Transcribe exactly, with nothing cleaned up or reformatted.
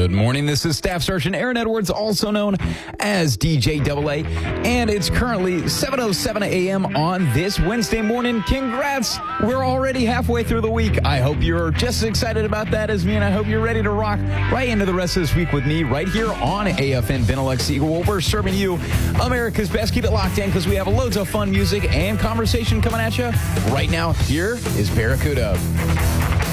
Good morning. This is Staff Sergeant Aaron Edwards, also known as D J Double A, and it's currently seven oh seven a.m. on this Wednesday morning. Congrats! We're already halfway through the week. I hope you're just as excited about that as me, and I hope you're ready to rock right into the rest of this week with me right here on A F N Benelux Eagle. We're serving you America's best. Keep it locked in because we have loads of fun music and conversation coming at you right now. Here is Barracuda.